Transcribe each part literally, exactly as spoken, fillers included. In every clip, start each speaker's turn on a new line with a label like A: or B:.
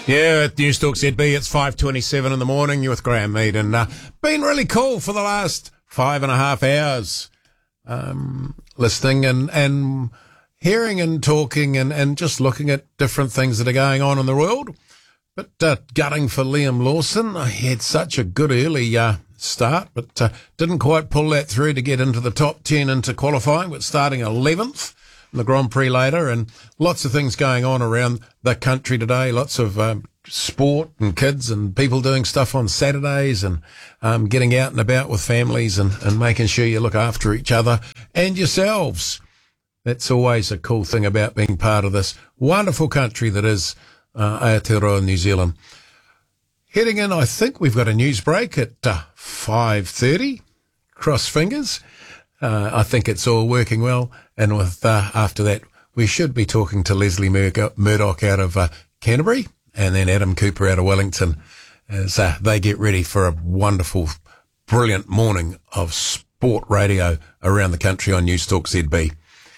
A: Yeah, at News Talk Z B, it's five twenty-seven in the morning. You're with Graham Mead, and uh, been really cool for the last five and a half hours, um, listening and, and hearing and talking and, and just looking at different things that are going on in the world. But uh, gutting for Liam Lawson. He had such a good early uh, start, but uh, didn't quite pull that through to get into the top ten into qualifying, but starting eleventh. The Grand Prix later, and lots of things going on around the country today. Lots of um, sport and kids and people doing stuff on Saturdays and um, getting out and about with families and, and making sure you look after each other and yourselves. That's always a cool thing about being part of this wonderful country that is uh, Aotearoa, New Zealand. Heading in, I think we've got a news break at uh, five thirty. Cross fingers. Uh, I think it's all working well. And with uh, after that, we should be talking to Leslie Mur- Murdoch out of uh, Canterbury and then Adam Cooper out of Wellington as uh, they get ready for a wonderful, brilliant morning of sport radio around the country on News Talk Z B.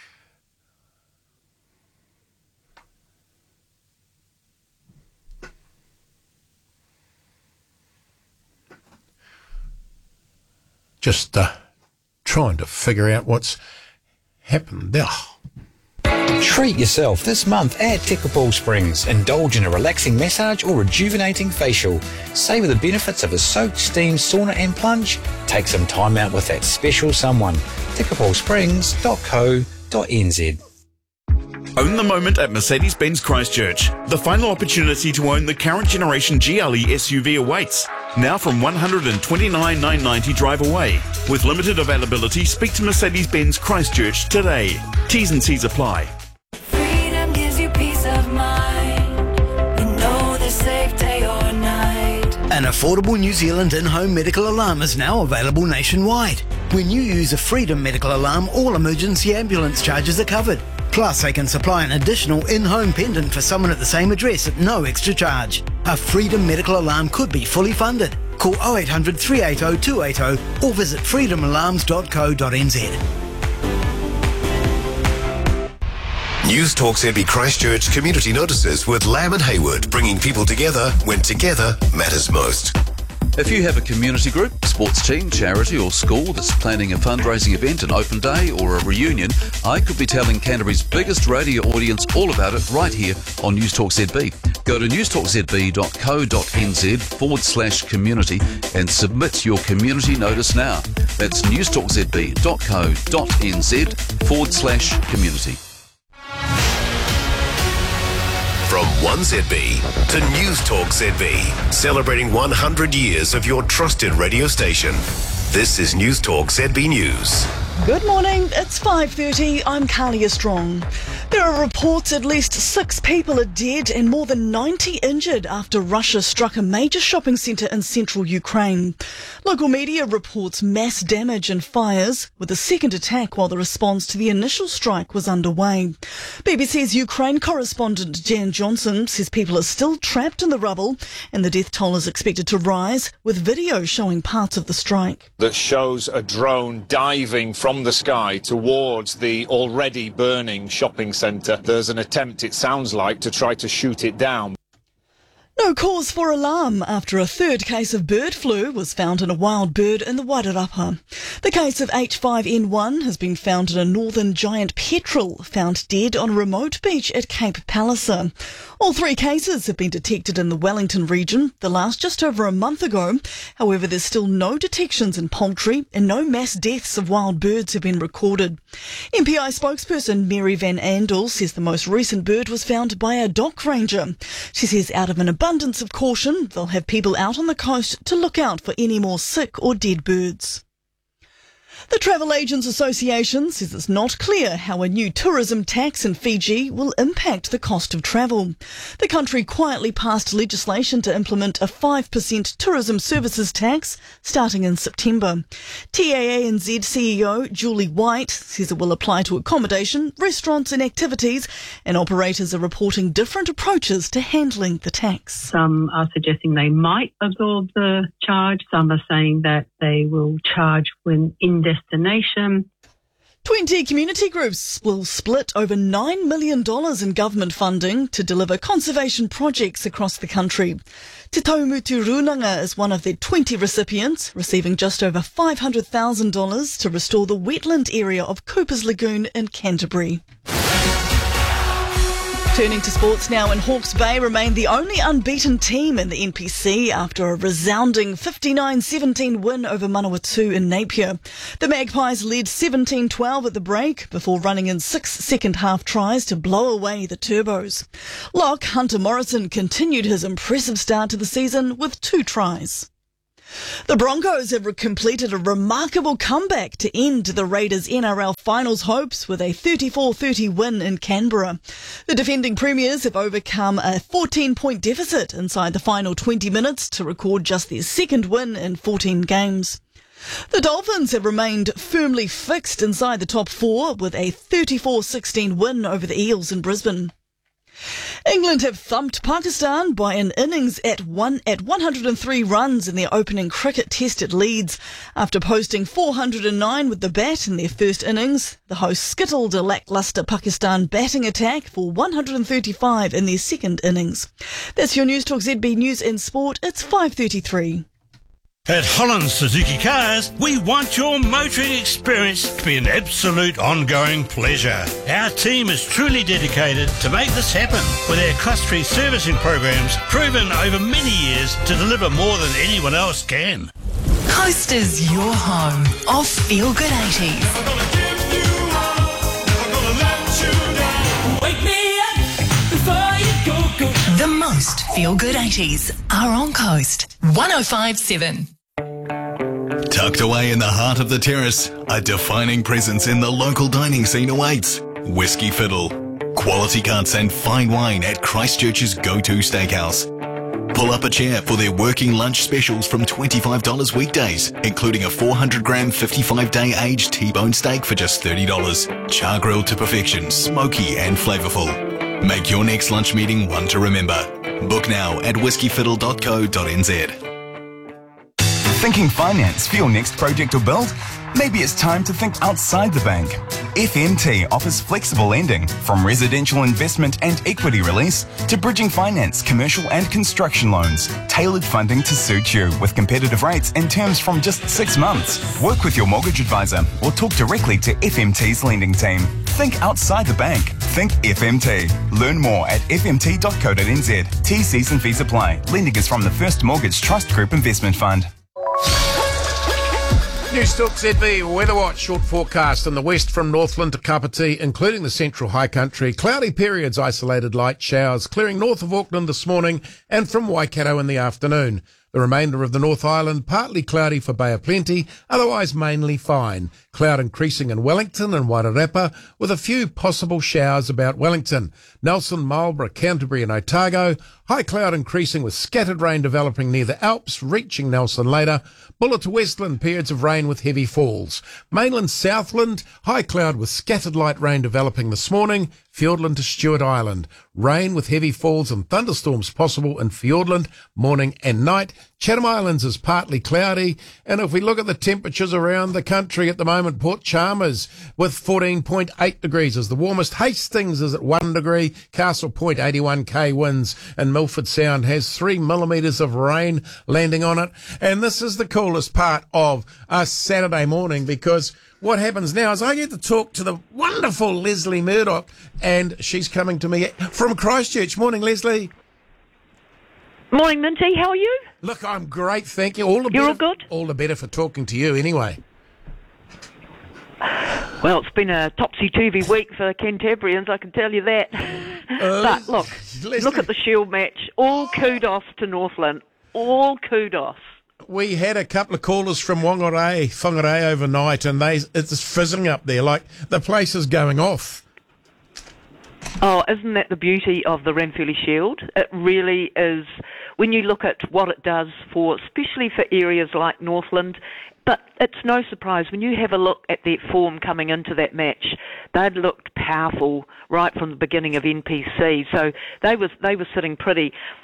A: Just uh, trying to figure out what's happened there.
B: Treat yourself this month at Tekapō Springs. Indulge in a relaxing massage or rejuvenating facial. Savour the benefits of a soak, steam, sauna and plunge. Take some time out with that special someone. tekapō springs dot co dot n z.
C: Own the moment at Mercedes-Benz Christchurch. The final opportunity to own the current generation G L E S U V awaits. Now from one hundred twenty-nine thousand nine hundred ninety drive away. With limited availability, speak to Mercedes-Benz Christchurch today. T's and C's apply.
D: Freedom gives you peace of mind. You know the safe day or night.
E: An affordable New Zealand in-home medical alarm is now available nationwide. When you use a Freedom medical alarm, all emergency ambulance charges are covered. Plus, they can supply an additional in-home pendant for someone at the same address at no extra charge. A Freedom medical alarm could be fully funded. Call oh eight hundred, three eight oh, two eight oh or visit freedom alarms dot co dot n z.
F: News Talk Z B Christchurch community notices with Lamb and Hayward, bringing people together when together matters most.
G: If you have a community group, sports team, charity or school that's planning a fundraising event, an open day or a reunion, I could be telling Canterbury's biggest radio audience all about it right here on News Talk Z B. Go to news talk z b dot co dot n z forward slash community and submit your community notice now. That's news talk z b dot co dot n z forward slash community.
F: From one Z B to News Talk Z B, celebrating one hundred years of your trusted radio station. This is News Talk Z B News.
H: Good morning, it's five thirty, I'm Carlia Strong. There are reports at least six people are dead and more than ninety injured after Russia struck a major shopping centre in central Ukraine. Local media reports mass damage and fires, with a second attack while the response to the initial strike was underway. B B C's Ukraine correspondent Jan Johnson says people are still trapped in the rubble and the death toll is expected to rise, with video showing parts of the strike.
I: That shows a drone diving from the sky towards the already burning shopping centre. There's an attempt, it sounds like, to try to shoot it down.
H: No cause for alarm after a third case of bird flu was found in a wild bird in the Wairarapa. The case of H five N one has been found in a northern giant petrel found dead on a remote beach at Cape Palliser. All three cases have been detected in the Wellington region, the last just over a month ago. However, there's still no detections in poultry and no mass deaths of wild birds have been recorded. M P I spokesperson Mary Van Andel says the most recent bird was found by a dock ranger. She says out of an abundance of caution, they'll have people out on the coast to look out for any more sick or dead birds. The Travel Agents Association says it's not clear how a new tourism tax in Fiji will impact the cost of travel. The country quietly passed legislation to implement a five percent tourism services tax starting in September. T A A N Z C E O Julie White says it will apply to accommodation, restaurants and activities, and operators are reporting different approaches to handling the tax.
J: Some are suggesting they might absorb the charge. Some are saying that they will charge when in destination.
H: twenty community groups will split over nine million dollars in government funding to deliver conservation projects across the country. Te Taumutu Runanga is one of the twenty recipients, receiving just over five hundred thousand dollars to restore the wetland area of Cooper's Lagoon in Canterbury. Turning to sports now, and Hawke's Bay remain the only unbeaten team in the N P C after a resounding fifty-nine seventeen win over Manawatu in Napier. The Magpies led seventeen twelve at the break before running in six second-half tries to blow away the Turbos. Lock Hunter Morrison continued his impressive start to the season with two tries. The Broncos have completed a remarkable comeback to end the Raiders' N R L finals hopes with a thirty-four thirty win in Canberra. The defending premiers have overcome a fourteen-point deficit inside the final twenty minutes to record just their second win in fourteen games. The Dolphins have remained firmly fixed inside the top four with a thirty-four sixteen win over the Eels in Brisbane. England have thumped Pakistan by an innings at one at one hundred three runs in their opening cricket test at Leeds. After posting four hundred nine with the bat in their first innings, the hosts skittled a lacklustre Pakistan batting attack for one hundred thirty-five in their second innings. That's your News Talk Z B News and Sport. It's five thirty-three.
K: At Holland Suzuki Cars, we want your motoring experience to be an absolute ongoing pleasure. Our team is truly dedicated to make this happen with our cost-free servicing programs proven over many years to deliver more than anyone else can.
L: Coast is your home of Feel Good eighties.
D: Wake me up before you go, go.
L: The most Feel Good eighties are on Coast one oh five point seven.
M: Tucked away in the heart of the terrace, a defining presence in the local dining scene awaits. Whiskey Fiddle. Quality cuts and fine wine at Christchurch's go-to steakhouse. Pull up a chair for their working lunch specials from twenty-five dollars weekdays, including a four hundred gram fifty-five day aged T-bone steak for just thirty dollars. Char grilled to perfection, smoky and flavourful. Make your next lunch meeting one to remember. Book now at whiskey fiddle dot co dot n z.
N: Thinking finance for your next project or build? Maybe it's time to think outside the bank. F M T offers flexible lending, from residential investment and equity release to bridging finance, commercial and construction loans. Tailored funding to suit you with competitive rates and terms from just six months. Work with your mortgage advisor or talk directly to F M T's lending team. Think outside the bank. Think F M T. Learn more at f m t dot co dot n z. T Cs and fees apply. Lending is from the First Mortgage Trust Group Investment Fund.
A: News Talk Z B Weather Watch. Short forecast in the west from Northland to Kapiti, including the central high country. Cloudy periods, isolated light showers clearing north of Auckland this morning and from Waikato in the afternoon. The remainder of the North Island, partly cloudy for Bay of Plenty, otherwise mainly fine. Cloud increasing in Wellington and Wairarapa, with a few possible showers about Wellington. Nelson, Marlborough, Canterbury and Otago. High cloud increasing with scattered rain developing near the Alps, reaching Nelson later. Buller to Westland, periods of rain with heavy falls. Mainland Southland, high cloud with scattered light rain developing this morning. Fiordland to Stewart Island. Rain with heavy falls and thunderstorms possible in Fiordland, morning and night. Chatham Islands is partly cloudy. And if we look at the temperatures around the country at the moment, Port Chalmers with fourteen point eight degrees is the warmest. Hastings is at one degree. Castle Point, eighty-one K winds. And Milford Sound has three millimetres of rain landing on it. And this is the coolest part of a Saturday morning, because what happens now is I get to talk to the wonderful Leslie Murdoch, and she's coming to me from Christchurch. Morning, Leslie.
O: Morning, Minty. How are you?
A: Look, I'm great, thank you. All the
O: You're
A: better,
O: all good?
A: All the better for talking to you anyway.
O: Well, it's been a topsy-turvy week for Cantabrians, I can tell you that.
A: Uh,
O: but look,
A: Leslie,
O: look at the Shield match. All kudos to Northland. All kudos.
A: We had a couple of callers from Whangarei, Whangarei overnight, and they it's fizzing up there, like the place is going off.
O: Oh, isn't that the beauty of the Ranfurly Shield? It really is. When you look at what it does for, especially for areas like Northland, but it's no surprise when you have a look at their form coming into that match. They'd looked powerful right from the beginning of N P C, so they was they were sitting pretty. Look,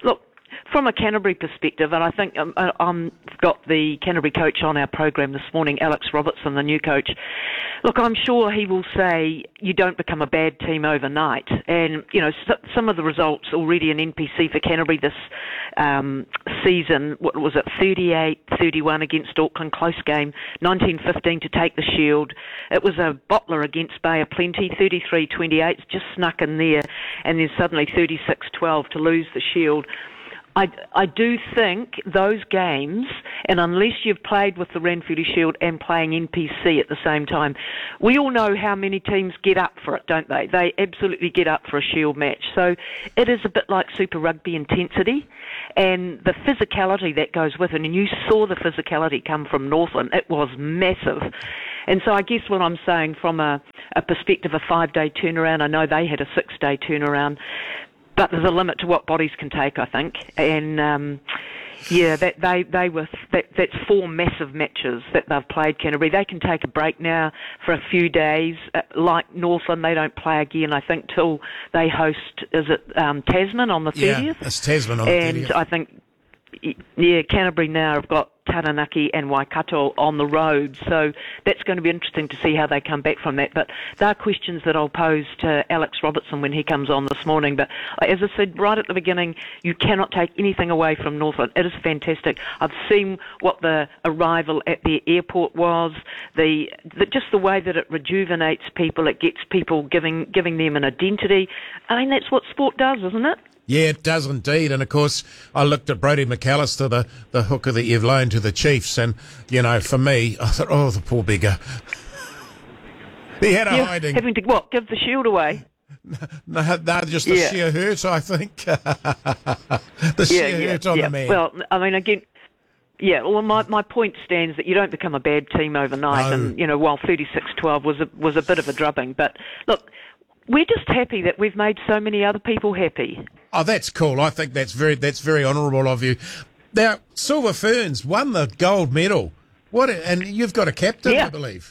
O: from a Canterbury perspective, and I think um, I- I'm got the Canterbury coach on our program this morning, Alex Robertson, the new coach. Look, I'm sure he will say you don't become a bad team overnight. And, you know, s- some of the results already in N P C for Canterbury this um, season, what was it, thirty-eight thirty-one against Auckland, close game, nineteen fifteen to take the Shield. It was a bottler against Bay of Plenty, thirty-three twenty-eight, just snuck in there, and then suddenly thirty-six twelve to lose the Shield. I, I do think those games, and unless you've played with the Ranfurly Shield and playing N P C at the same time, we all know how many teams get up for it, don't they? They absolutely get up for a Shield match. So it is a bit like Super Rugby intensity and the physicality that goes with it. And you saw the physicality come from Northland. It was massive. And so I guess what I'm saying from a, a perspective of five-day turnaround, I know they had a six-day turnaround, but there's a limit to what bodies can take, I think. And um, yeah, that they they were that that's four massive matches that they've played. Canterbury, they can take a break now for a few days. Uh, like Northland, they don't play again, I think, till they host. Is it um, Tasman on the thirtieth?
A: Yeah, it's Tasman on the
O: and
A: thirtieth.
O: I think yeah, Canterbury now have got Taranaki and Waikato on the road, so that's going to be interesting to see how they come back from that. But there are questions that I'll pose to Alex Robertson when he comes on this morning. But as I said right at the beginning, you cannot take anything away from Northland. It is fantastic. I've seen what the arrival at the airport was, the, the just the way that it rejuvenates people, it gets people giving giving them an identity. I mean, that's what sport does, isn't it?
A: Yeah, it does indeed. And, of course, I looked at Brodie McAllister, the, the hooker that you've loaned to the Chiefs, and, you know, for me, I thought, oh, the poor beggar. He had a
O: yeah,
A: hiding.
O: Having to, what, give the shield away?
A: No, no, just the
O: Yeah.
A: sheer hurt, I think. the
O: yeah,
A: sheer
O: yeah,
A: hurt on
O: yeah.
A: the man.
O: Well, I mean, again, yeah, well, my, my point stands that you don't become a bad team overnight.
A: No.
O: And, you know, while thirty-six twelve was a, was a bit of a drubbing. But, look, we're just happy that we've made so many other people happy.
A: Oh, that's cool. I think that's very that's very honourable of you. Now, Silver Ferns won the gold medal. What? A, and you've got a captain,
O: Yeah.
A: I believe.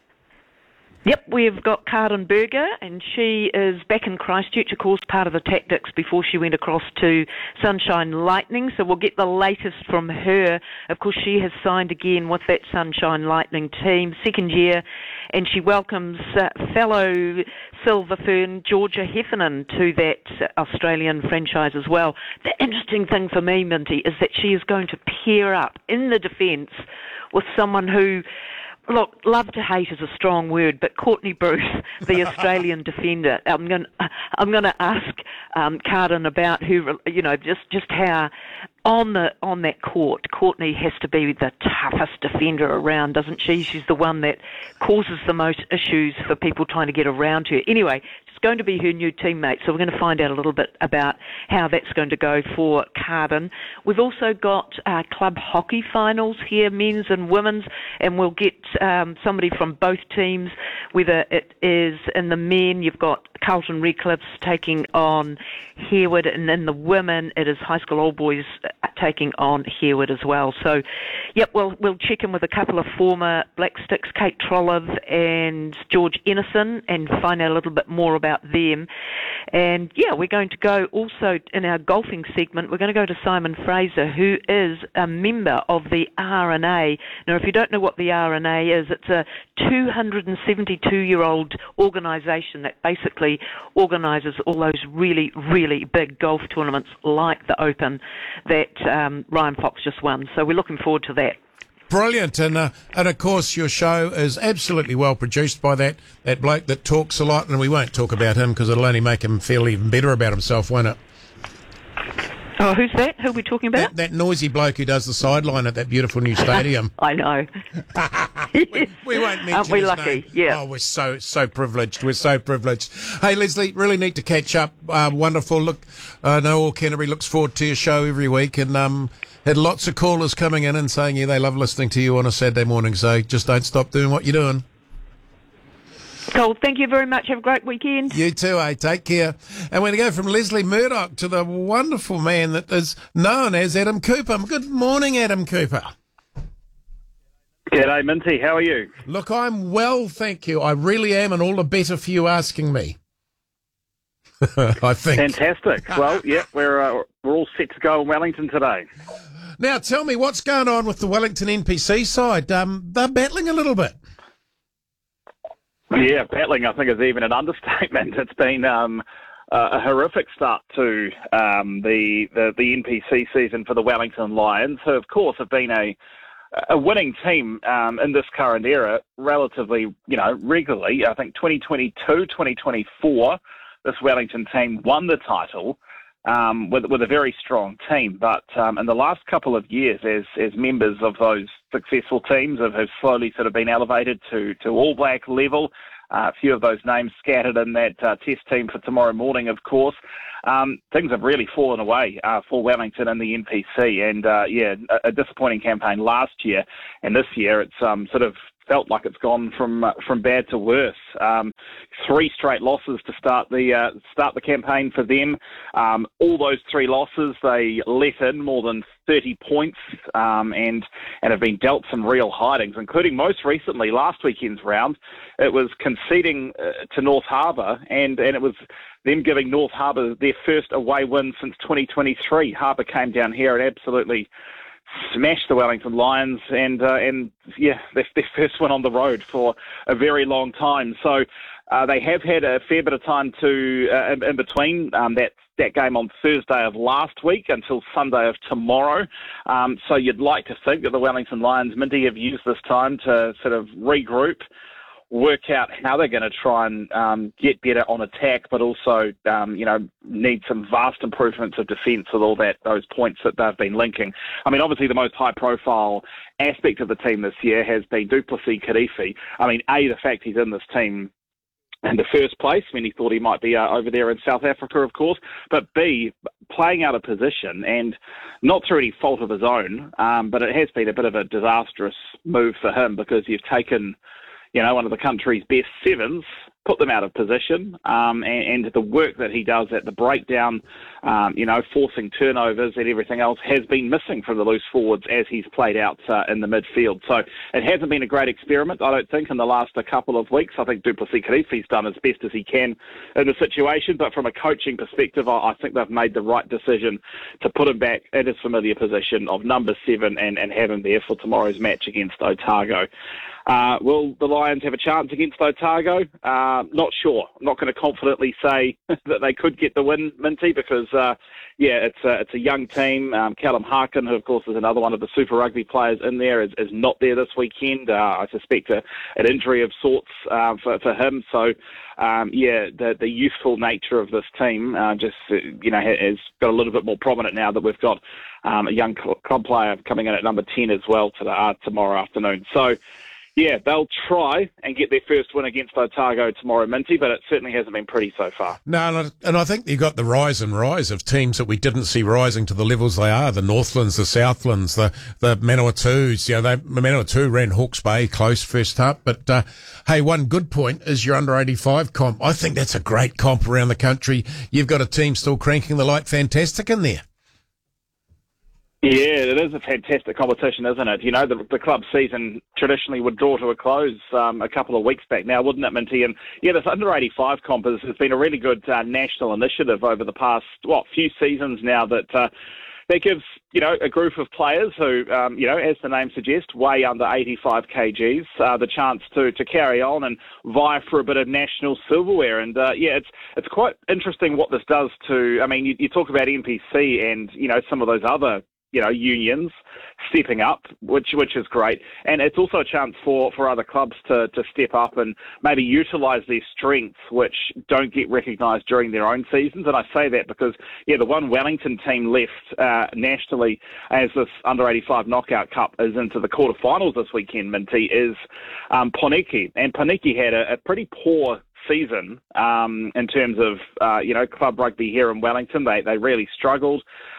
O: Yep, we've got Carden Berger, and she is back in Christchurch, of course, part of the tactics before she went across to Sunshine Lightning, so we'll get the latest from her. Of course, she has signed again with that Sunshine Lightning team, second year, and she welcomes uh, fellow Silver Fern Georgia Heffernan to that Australian franchise as well. The interesting thing for me, Minty, is that she is going to pair up in the defence with someone who... Look, love to hate is a strong word, but Courtney Bruce, the Australian defender, I'm going I'm going to ask um, Carden about who, you know, just, just how on the on that court, Courtney has to be the toughest defender around, doesn't she? She's the one that causes the most issues for people trying to get around her. Anyway, it's going to be her new teammate, so we're going to find out a little bit about how that's going to go for Carden. We've also got uh, club hockey finals here, men's and women's, and we'll get um, somebody from both teams, whether it is in the men, you've got Carlton Redcliffs taking on Harewood, and in the women, it is High School Old Boys taking on Harewood as well. So, yep, we'll, we'll check in with a couple of former Black Sticks, Kate Trolloth and George Ennison, and find out a little bit more about them. And, yeah, we're going to go also in our golfing segment, we're going to go to Simon Fraser, who is a member of the R N A. Now, if you don't know what the R N A is, it's a two hundred seventy-two-year-old organisation that basically organises all those really, really big golf tournaments like the Open that um, Ryan Fox just won. So we're looking forward to that.
A: Brilliant. And, uh, and of course, your show is absolutely well produced by that, that bloke that talks a lot, and we won't talk about him because it'll only make him feel even better about himself, won't it?
O: Oh, who's that? Who are we talking about?
A: That, that noisy bloke who does the sideline at that beautiful new stadium.
O: I know.
A: we, we won't mention
O: Aren't we
A: his
O: lucky?
A: name.
O: Yeah.
A: Oh, we're so so privileged. We're so privileged. Hey, Leslie, really need to catch up. Uh, wonderful. Look, I know all Canterbury looks forward to your show every week, and um, had lots of callers coming in and saying, yeah, they love listening to you on a Saturday morning. So just don't stop doing what you're doing.
O: Cool. Thank you very much. Have a great weekend.
A: You too, eh? Take care. And we're going to go from Leslie Murdoch to the wonderful man that is known as Adam Cooper. Good morning, Adam Cooper.
P: G'day, Minty. How are you?
A: Look, I'm well, thank you. I really am, and all the better for you asking me. I think.
P: Fantastic. Well, yeah, we're uh, we're all set to go in Wellington today.
A: Now, tell me what's going on with the Wellington N P C side. Um, they're battling a little bit.
P: Yeah, battling, I think, is even an understatement. It's been um, a horrific start to um, the, the the N P C season for the Wellington Lions, who, of course, have been a a winning team um, in this current era relatively, you know, regularly. I think twenty twenty-two, twenty twenty-four, this Wellington team won the title um, with with a very strong team. But um, in the last couple of years, as as members of those successful teams have, have slowly sort of been elevated to, to All Black level, uh, a few of those names scattered in that uh, test team for tomorrow morning, of course. Um, things have really fallen away uh, for Wellington and the N P C, and uh, yeah, a, a disappointing campaign last year, and this year it's um, sort of felt like it's gone from uh, from bad to worse. Um, three straight losses to start the uh, start the campaign for them. Um, all those three losses, they let in more than thirty points, um, and and have been dealt some real hidings, including most recently last weekend's round. It was conceding uh, to North Harbour, and and it was them giving North Harbour their first away win since twenty twenty-three. Harbour came down here and absolutely smashed the Wellington Lions, and uh, and yeah, their, their first one on the road for a very long time. So uh, they have had a fair bit of time to uh, in, in between um, that that game on Thursday of last week until Sunday of tomorrow. Um, so you'd like to think that the Wellington Lions, Minty, have used this time to sort of regroup, work out how they're going to try and um, get better on attack, but also, um, you know, need some vast improvements of defence with all that those points that they've been linking. I mean, obviously the most high-profile aspect of the team this year has been Du Plessis-Kirifi. I mean, A, the fact he's in this team in the first place, when he thought he might be uh, over there in South Africa, of course, but B, playing out of position, and not through any fault of his own, um, but it has been a bit of a disastrous move for him, because you've taken, you know, one of the country's best sevens, put them out of position, um, and, and the work that he does at the breakdown, um, you know, forcing turnovers and everything else has been missing from the loose forwards as he's played out uh, in the midfield. So it hasn't been a great experiment, I don't think, in the last a couple of weeks. I think Du Plessis-Kirifi's done as best as he can in the situation, but from a coaching perspective, I, I think they've made the right decision to put him back in his familiar position of number seven and, and have him there for tomorrow's match against Otago. Uh, will the Lions have a chance against Otago? Uh, not sure. I'm not going to confidently say that they could get the win, Minty, because, uh, yeah, it's a, it's a young team. Um, Callum Harkin, who, of course, is another one of the Super Rugby players in there, is, is not there this weekend. Uh, I suspect a, an injury of sorts uh, for, for him. So, um, yeah, the, the youthful nature of this team uh, just, uh, you know, has got a little bit more prominent now that we've got um, a young club player coming in at number ten as well to the, uh, tomorrow afternoon. So, yeah, they'll try and get their first win against Otago tomorrow, Minty, but it certainly hasn't been pretty so far.
A: No, and I, and I think you've got the rise and rise of teams that we didn't see rising to the levels they are, the Northlands, the Southlands, the, the Manawatu's. You know, they, Manawatu ran Hawke's Bay close first up, but, uh, hey, one good point is your under eighty-five comp. I think that's a great comp around the country. You've got a team still cranking the light fantastic in there.
P: Yeah, it is a fantastic competition, isn't it? You know, the, the club season traditionally would draw to a close um, a couple of weeks back now, wouldn't it, Minty? And yeah, this under eighty-five comp has, has been a really good uh, national initiative over the past, what, few seasons now that uh, that gives, you know, a group of players who, um, you know, as the name suggests, weigh under eighty-five kilograms, uh, the chance to, to carry on and vie for a bit of national silverware. And, uh, yeah, it's it's quite interesting what this does to, I mean, you, you talk about N P C and, you know, some of those other, you know, unions stepping up, which which is great. And it's also a chance for, for other clubs to, to step up and maybe utilise their strengths, which don't get recognised during their own seasons. And I say that because, yeah, the one Wellington team left uh, nationally as this under eighty-five knockout cup is into the quarterfinals this weekend, Minty, is um, Poneke. And Poneke had a, a pretty poor season um, in terms of, uh, you know, club rugby here in Wellington. They they really struggled.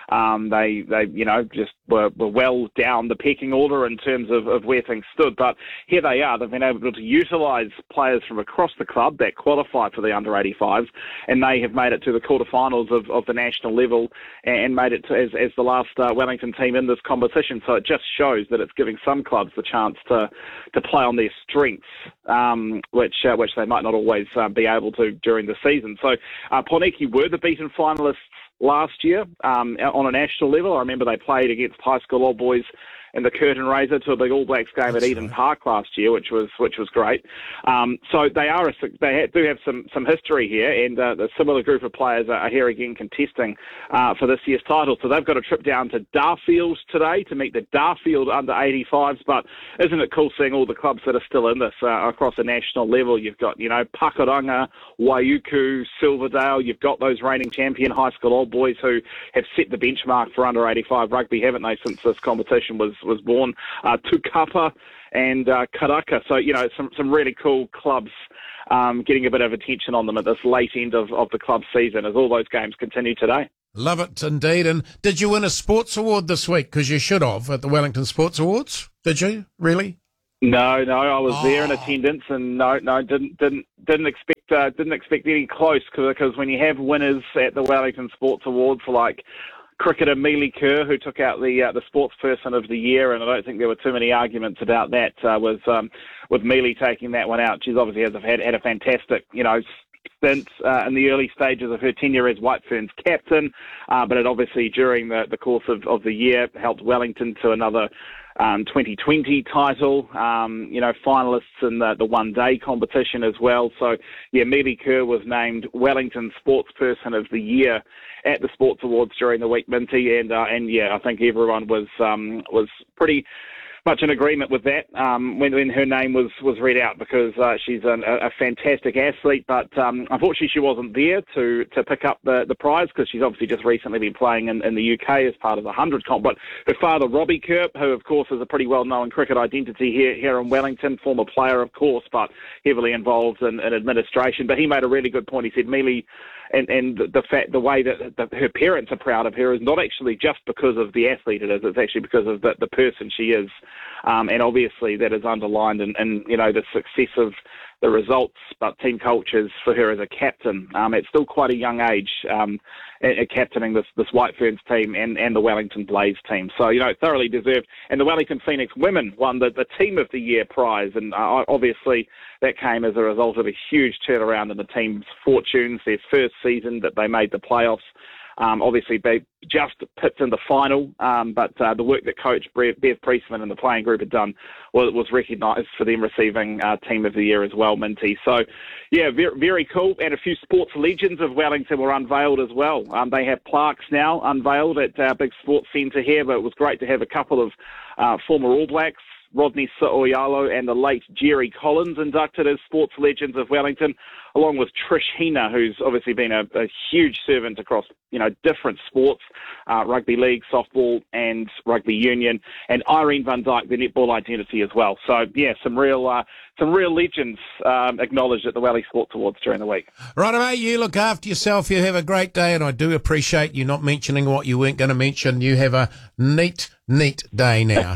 P: Um, they, they, you know, just were, were well down the pecking order in terms of, of where things stood. But here they are. They've been able to utilise players from across the club that qualify for the under eighty-fives, and they have made it to the quarterfinals of, of the national level and made it to, as, as the last uh, Wellington team in this competition. So it just shows that it's giving some clubs the chance to to play on their strengths, um, which uh, which they might not always uh, be able to during the season. So uh, Poneke were the beaten finalists last year um, on a national level. I remember they played against High School Old Boys in the curtain raiser to a big All Blacks game That's at Eden right. Park last year, which was which was great. Um, so they are a, they do have some some history here, and uh, a similar group of players are here again contesting uh, for this year's title. So they've got a trip down to Darfield today to meet the Darfield under eighty-fives. But isn't it cool seeing all the clubs that are still in this uh, across a national level? You've got, you know, Pakuranga, Waiuku, Silverdale. You've got those reigning champion High School Old Boys who have set the benchmark for under eighty-five rugby, haven't they, since this competition was was born, uh, Tukapa and uh, Karaka. So, you know, some, some really cool clubs um, getting a bit of attention on them at this late end of, of the club season as all those games continue today.
A: Love it indeed. And did you win a sports award this week? Because you should have at the Wellington Sports Awards. Did you? Really?
P: No, no, I was
A: oh.
P: there in attendance, and no, no, didn't, didn't, didn't expect, uh, didn't expect any close, because when you have winners at the Wellington Sports Awards like cricketer Mealy Kerr, who took out the uh, the sports person of the year, and I don't think there were too many arguments about that. Uh, was um, with Mealy taking that one out. She's obviously has had had a fantastic, you know, stint uh, in the early stages of her tenure as White Ferns captain, uh, but it obviously during the, the course of, of the year helped Wellington to another Um, twenty twenty title, um, you know, finalists in the, the one-day competition as well. So, yeah, Mealy Kerr was named Wellington Sportsperson of the Year at the Sports Awards during the week, Minty, and uh, and yeah, I think everyone was um, was pretty much in agreement with that um, when, when her name was, was read out, because uh, she's an, a, a fantastic athlete, but um, unfortunately she wasn't there to, to pick up the, the prize, because she's obviously just recently been playing in, in the U K as part of the one hundred comp. But her father, Robbie Kerr, who of course is a pretty well-known cricket identity here, here in Wellington, former player of course, but heavily involved in, in administration. But he made a really good point. He said Mealy, and, and the fact, the way that the, her parents are proud of her is not actually just because of the athlete it is, it's actually because of the, the person she is. Um, and obviously that is underlined in, in, you know, the success of the results, but team cultures for her as a captain. Um, at still quite a young age, um, at, at captaining this, this White Ferns team and, and the Wellington Blaze team. So, you know, thoroughly deserved. And the Wellington Phoenix women won the, the Team of the Year prize. And uh, obviously that came as a result of a huge turnaround in the team's fortunes, their first season that they made the playoffs. Um, obviously, they just pipped in the final, um, but uh, the work that coach Bev, Bev Priestman and the playing group had done was, was recognised for them receiving uh, Team of the Year as well, Minty. So, yeah, very, very cool. And a few sports legends of Wellington were unveiled as well. Um, they have plaques now unveiled at our big sports centre here, but it was great to have a couple of uh, former All Blacks, Rodney Su'oialo and the late Jerry Collins, inducted as sports legends of Wellington, along with Trish Hina, who's obviously been a, a huge servant across, you know, different sports, uh, rugby league, softball and rugby union, and Irene van Dijk, the netball identity as well. So, yeah, some real uh, some real legends um, acknowledged at the Welly Sports Awards during the week.
A: Right, mate, you look after yourself. You have a great day, and I do appreciate you not mentioning what you weren't going to mention. You have a neat, neat day now.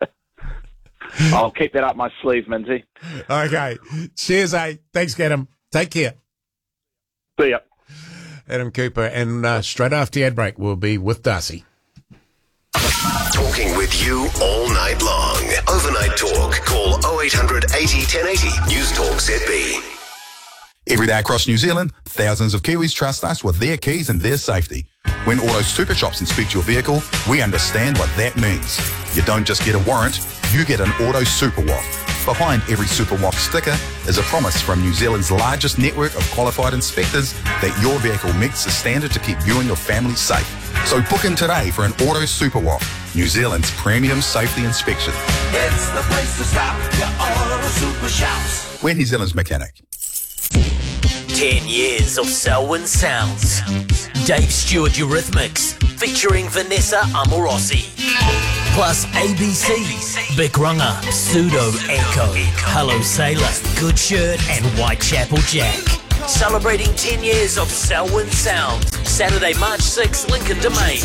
P: I'll keep that up my sleeve, Minty.
A: Okay. Cheers, eh? Thanks, Adam. Take care.
P: See ya.
A: Adam Cooper, and uh, straight after the ad break, we'll be with Darcy.
F: Talking with you all night long. Overnight talk. Call oh eight hundred eighty ten eighty. News Talk Z B.
Q: Every day across New Zealand, thousands of Kiwis trust us with their keys and their safety. When Auto Super Shops inspect your vehicle, we understand what that means. You don't just get a warrant, you get an Auto Super W A F. Behind every Super W A F sticker is a promise from New Zealand's largest network of qualified inspectors that your vehicle meets the standard to keep you and your family safe. So book in today for an Auto Super W A F, New Zealand's premium safety inspection.
R: It's the place to stop, your Auto Super Shops.
Q: We're New Zealand's mechanic.
S: Ten years of Selwyn Sounds. Dave Stewart Eurythmics, featuring Vanessa Amorosi. Plus A B C, Big Runga, Pseudo Echo, Hello Sailor, Good Shirt and Whitechapel Jack. celebrating ten years of Selwyn Sound. Saturday, March sixth, Lincoln Domain.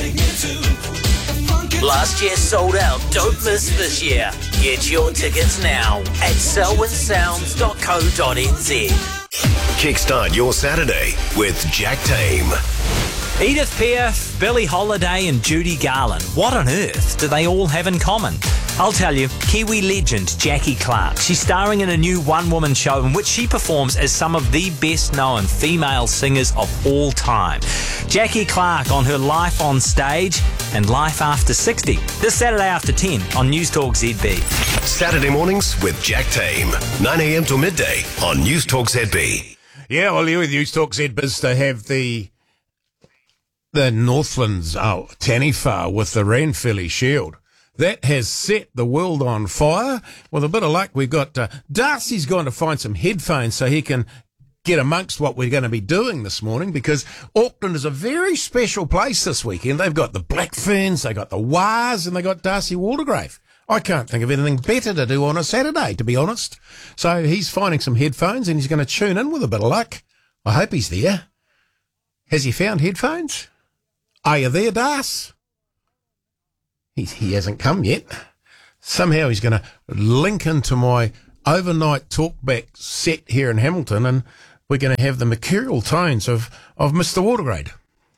S: Last year sold out. Don't miss this year. Get your tickets now at selwyn sounds dot co dot n z.
F: Kickstart your Saturday with Jack Tame.
T: Edith Piaf, Billie Holiday and Judy Garland. What on earth do they all have in common? I'll tell you, Kiwi legend Jackie Clark. She's starring in a new one-woman show in which she performs as some of the best-known female singers of all time. Jackie Clark on her life on stage and life after sixty. This Saturday after ten on News Talk Z B.
F: Saturday mornings with Jack Tame. nine a.m. till midday on News Talk Z B.
A: Yeah, well, you with News Talk Z B to have the the Northlands oh, Taniwha with the Ranfurly Shield. That has set the world on fire. With a bit of luck, we've got uh, Darcy's gone to find some headphones so he can get amongst what we're going to be doing this morning, because Auckland is a very special place this weekend. They've got the Black Ferns, they got the Wars, and they got Darcy Waldegrave. I can't think of anything better to do on a Saturday, to be honest. So he's finding some headphones and he's going to tune in with a bit of luck. I hope he's there. Has he found headphones? Are you there, Das? He, he hasn't come yet. Somehow he's going to link into my overnight talkback set here in Hamilton, and we're going to have the mercurial tones of, of Mister Watergrade.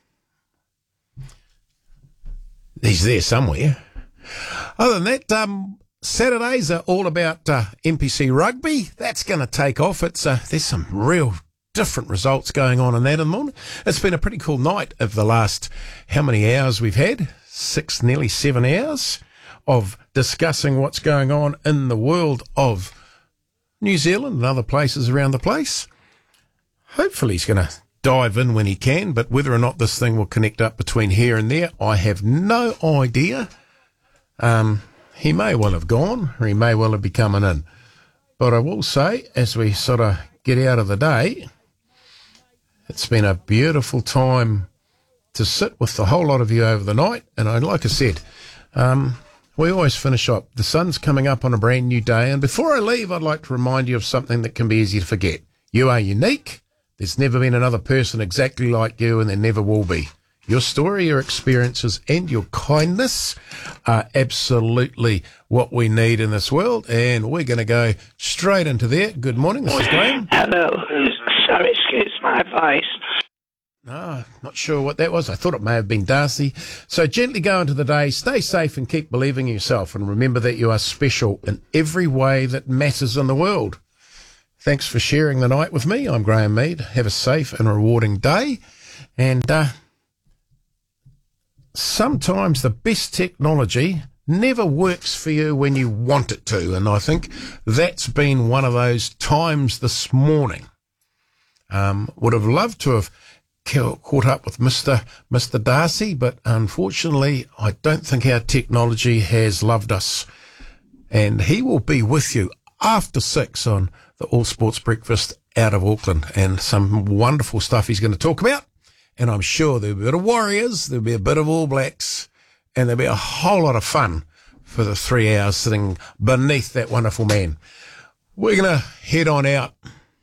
A: He's there somewhere. Other than that, um, Saturdays are all about uh, N P C rugby. That's going to take off. It's uh, there's some real different results going on in that in the morning. It's been a pretty cool night of the last, how many hours we've had? Six, nearly seven hours of discussing what's going on in the world of New Zealand and other places around the place. Hopefully he's going to dive in when he can, but whether or not this thing will connect up between here and there, I have no idea. Um, he may well have gone, or he may well have be coming in. But I will say, as we sort of get out of the day, it's been a beautiful time to sit with a whole lot of you over the night. And I, like I said, um, we always finish up. The sun's coming up on a brand new day. And before I leave, I'd like to remind you of something that can be easy to forget. You are unique. There's never been another person exactly like you, and there never will be. Your story, your experiences, and your kindness are absolutely what we need in this world. And we're going to go straight into there. Good morning. This is Graham.
U: Hello. Sorry, excuse my voice.
A: No, not sure what that was. I thought it may have been Darcy. So gently go into the day, stay safe and keep believing in yourself, and remember that you are special in every way that matters in the world. Thanks for sharing the night with me. I'm Graham Mead. Have a safe and rewarding day. And uh, sometimes the best technology never works for you when you want it to. And I think that's been one of those times this morning. Um, would have loved to have caught up with Mister Mister Darcy, but unfortunately, I don't think our technology has loved us. And he will be with you after six on the All Sports Breakfast out of Auckland, and some wonderful stuff he's going to talk about. And I'm sure there'll be a bit of Warriors, there'll be a bit of All Blacks, and there'll be a whole lot of fun for the three hours sitting beneath that wonderful man. We're going to head on out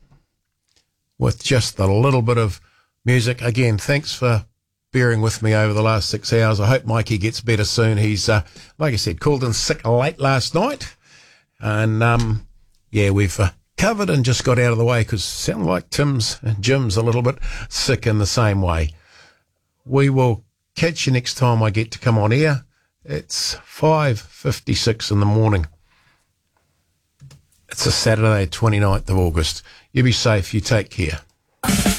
A: with just a little bit of music. Again, thanks for bearing with me over the last six hours. I hope Mikey gets better soon. He's, uh, like I said, called in sick late last night. And, um, yeah, we've uh, covered and just got out of the way because it sounds like Tim's and Jim's a little bit sick in the same way. We will catch you next time I get to come on air. It's five fifty-six in the morning. It's a Saturday, twenty-ninth of August. You be safe. You take care.